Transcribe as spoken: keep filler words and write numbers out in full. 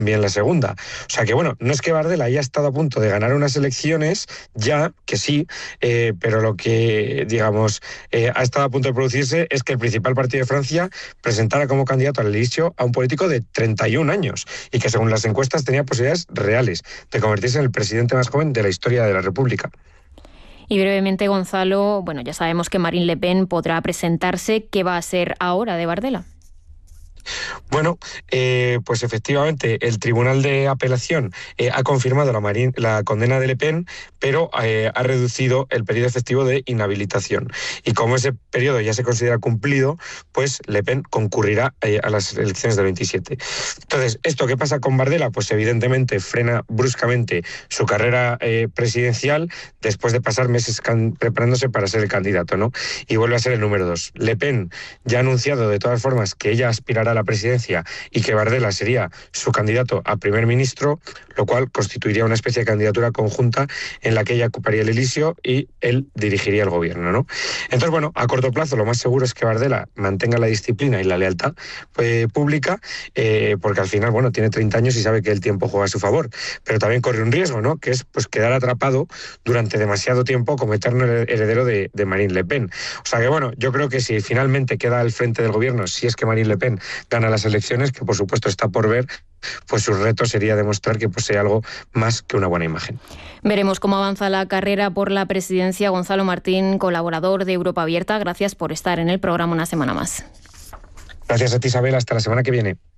también la segunda. O sea que bueno, no es que Bardella haya estado a punto de ganar unas elecciones, ya, que sí, eh, pero lo que, digamos, eh, ha estado a punto de producirse es que el principal partido de Francia presentara como candidato al Elíseo a un político de treinta y un años y que según las encuestas tenía posibilidades reales de convertirse en el presidente más joven de la historia de la República. Y brevemente, Gonzalo, bueno, ya sabemos que Marine Le Pen podrá presentarse. ¿Qué va a ser ahora de Bardella? Bueno, eh, pues efectivamente el Tribunal de Apelación eh, ha confirmado la, Marín, la condena de Le Pen, pero eh, ha reducido el periodo efectivo de inhabilitación. Y como ese periodo ya se considera cumplido, pues Le Pen concurrirá eh, a las elecciones del veintisiete. Entonces, ¿esto qué pasa con Bardella? Pues evidentemente frena bruscamente su carrera eh, presidencial después de pasar meses can- preparándose para ser el candidato, ¿no? Y vuelve a ser el número dos. Le Pen ya ha anunciado de todas formas que ella aspirará a la presidencia y que Bardella sería su candidato a primer ministro, lo cual constituiría una especie de candidatura conjunta en la que ella ocuparía el Elíseo y él dirigiría el gobierno, ¿no? Entonces, bueno, a corto plazo lo más seguro es que Bardella mantenga la disciplina y la lealtad eh, pública, eh, porque al final, bueno, tiene treinta años y sabe que el tiempo juega a su favor, pero también corre un riesgo, ¿no? Que es pues quedar atrapado durante demasiado tiempo como eterno heredero de, de Marine Le Pen. O sea que, bueno, yo creo que si finalmente queda al frente del gobierno, si es que Marine Le Pen gana las elecciones, que por supuesto está por ver, pues su reto sería demostrar que posee algo más que una buena imagen. Veremos cómo avanza la carrera por la presidencia. Gonzalo Martín, colaborador de Europa Abierta, gracias por estar en el programa una semana más. Gracias a ti, Isabel. Hasta la semana que viene.